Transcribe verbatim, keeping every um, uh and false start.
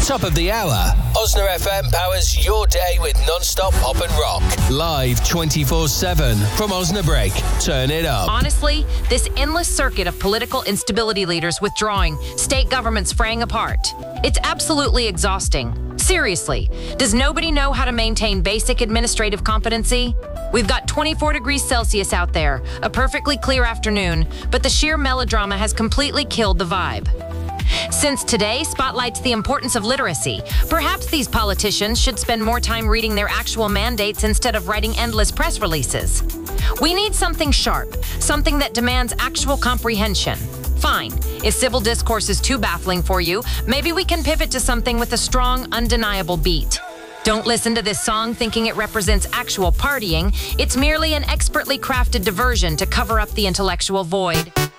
Top of the hour, Osna F M powers your day with non-stop pop and rock. Live twenty-four seven from Osnabrück. Turn it up. Honestly, this endless circuit of political instability leaders withdrawing, state governments fraying apart, it's absolutely exhausting. Seriously, does nobody know how to maintain basic administrative competency? We've got twenty-four degrees Celsius out there, a perfectly clear afternoon, but the sheer melodrama has completely killed the vibe. Since today spotlights the importance of literacy, perhaps these politicians should spend more time reading their actual mandates instead of writing endless press releases. We need something sharp, something that demands actual comprehension. Fine, if civil discourse is too baffling for you, maybe we can pivot to something with a strong, undeniable beat. Don't listen to this song thinking it represents actual partying. It's merely an expertly crafted diversion to cover up the intellectual void.